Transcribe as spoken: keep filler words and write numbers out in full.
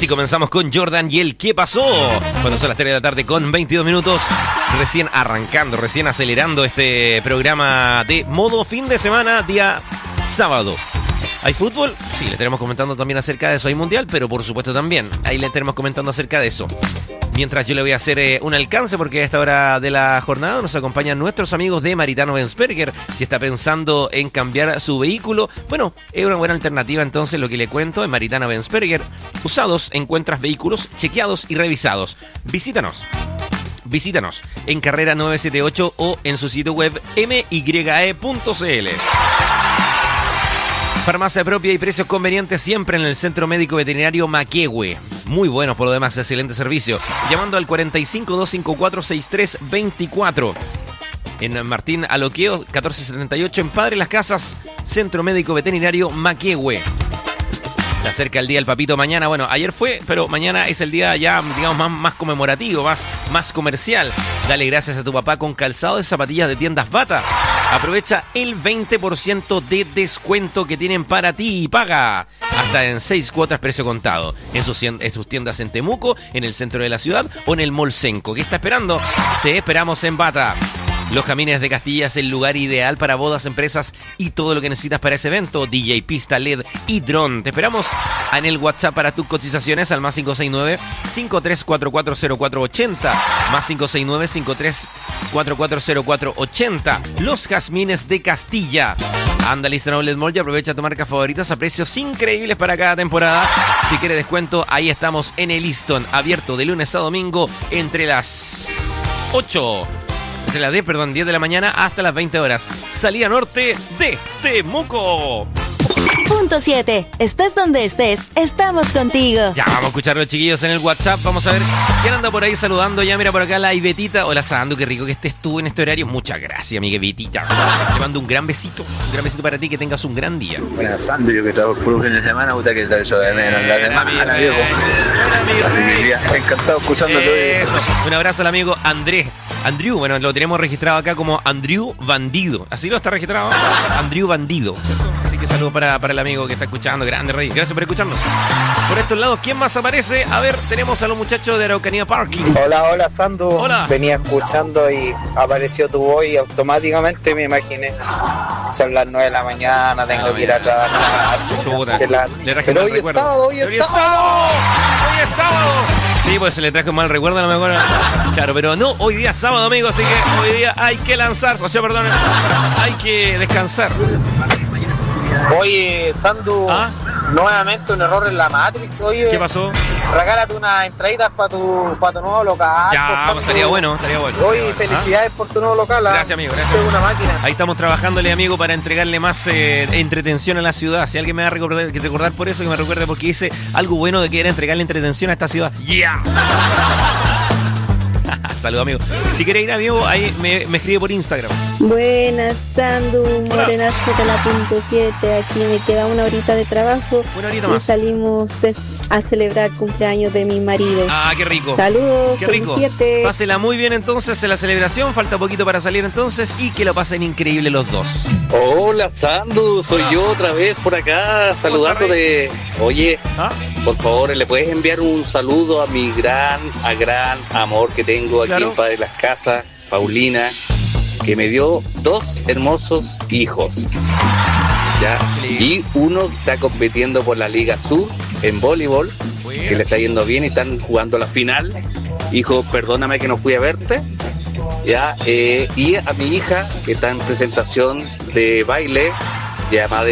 Así comenzamos con Jordan y el ¿qué pasó? Cuando son las tres de la tarde con veintidós minutos, recién arrancando, recién acelerando este programa de modo fin de semana, día sábado. ¿Hay fútbol? Sí, le estaremos comentando también acerca de eso. Hay mundial, pero por supuesto también. Ahí le estaremos comentando acerca de eso. Mientras yo le voy a hacer eh, un alcance, porque a esta hora de la jornada nos acompañan nuestros amigos de Maritano-Benzberger. Si está pensando en cambiar su vehículo, bueno, es una buena alternativa entonces lo que le cuento. En Maritano-Benzberger, usados, encuentras vehículos chequeados y revisados. Visítanos. Visítanos en Carrera nueve siete ocho o en su sitio web m y e punto c l. Farmacia propia y precios convenientes siempre en el Centro Médico Veterinario Maquehue. Muy buenos por lo demás, excelente servicio. Llamando al cuarenta y cinco, doscientos cincuenta y cuatro, sesenta y tres veinticuatro. En Martín Aloqueo, catorce setenta y ocho. En Padre Las Casas, Centro Médico Veterinario Maquehue. Se acerca el día del papito mañana. Bueno, ayer fue, pero mañana es el día ya, digamos, más, más conmemorativo, más, más comercial. Dale gracias a tu papá con calzado de zapatillas de tiendas Bata. Aprovecha el veinte por ciento de descuento que tienen para ti y paga hasta en seis cuotas precio contado. En sus, en sus tiendas en Temuco, en el centro de la ciudad o en el Mall Senco. ¿Qué está esperando? Te esperamos en Bata. Los Jamines de Castilla es el lugar ideal para bodas, empresas y todo lo que necesitas para ese evento. D J, pista, L E D y dron. Te esperamos en el WhatsApp para tus cotizaciones al más cinco seis nueve, cinco tres cuatro cuatro cero cuatro ocho cero. Más cinco seis nueve, cinco tres cuatro cuatro cero cuatro ocho cero. Los Jazmines de Castilla. Anda al Eastern Outlet Mall y aprovecha tu marcas favoritas a precios increíbles para cada temporada. Si quieres descuento, ahí estamos en el Easton. Abierto de lunes a domingo entre las ocho... Entre las diez, perdón, diez de la mañana hasta las veinte horas. Salida norte de Temuco. Punto siete. Estés donde estés, estamos contigo. Ya, vamos a escuchar a los chiquillos en el WhatsApp. Vamos a ver quién anda por ahí saludando. Ya, mira por acá la Ibetita. Hola, Sandu, qué rico que estés tú en este horario. Muchas gracias, amiga Ibetita. Te mando un gran besito. Un gran besito para ti, que tengas un gran día. Buenas, Sandu, yo que trabajo por un fin de semana, puta que tal yo de menos. La semana, amigo. Encantado escuchándote. Eso. Un abrazo al amigo Andrés. Andrew, bueno, lo tenemos registrado acá como Andrew Bandido. Así lo está registrado. Andrew Bandido. Así que saludos para, para el amigo que está escuchando. Grande Rey. Gracias por escucharnos. Por estos lados, ¿quién más aparece? A ver, tenemos a los muchachos de Araucanía Parking. Hola, hola, Sandu. Hola. Venía escuchando y apareció tu voz y automáticamente me imaginé. Son las nueve de la mañana, tengo ah, que ir a trabajar. Chuta. La... Pero hoy es sábado, hoy es hoy sábado. sábado. Hoy es sábado. Sí, pues se le trajo un mal recuerdo a lo mejor. Claro, pero no, hoy día es sábado, amigo, así que hoy día hay que lanzarse, o sea, perdón, hay que descansar. Oye, Sandu, ¿Ah? nuevamente un error en la Matrix, oye. ¿Qué pasó? Regálate unas entraditas para tu, pa tu nuevo local. Ya, pues, estaría bueno, estaría bueno. Oye, felicidades ¿Ah? por tu nuevo local. ¿Ah? Gracias, amigo, gracias. Soy una máquina. Ahí estamos trabajándole, amigo, para entregarle más eh, entretención a la ciudad. Si alguien me va a recordar, que recordar por eso, que me recuerde, porque hice algo bueno de que era entregarle entretención a esta ciudad. ¡Yeah! Saludos, amigo. Si quieres ir, amigo, ahí me, me escribe por Instagram. Buenas, Sandu, Morenazo de la punto siete. Aquí me queda una horita de trabajo. Una horita y más. salimos de, a celebrar el cumpleaños de mi marido. Ah, qué rico. Saludos. Qué rico. siete. Pásela muy bien entonces en la celebración. Falta poquito para salir entonces y que lo pasen increíble los dos. Hola, Sandu. Soy Hola. yo otra vez por acá saludándote. Oye, ¿Ah? por favor, ¿le puedes enviar un saludo a mi gran, a gran amor que tengo aquí Claro. en Padre Las Casas, Paulina, que me dio dos hermosos hijos? ¿Ya? Y uno está compitiendo por la Liga Sur en voleibol, Bueno. que le está yendo bien y están jugando la final. Hijo, perdóname que no fui a verte. Ya, eh, y a mi hija, que está en presentación de baile, llamada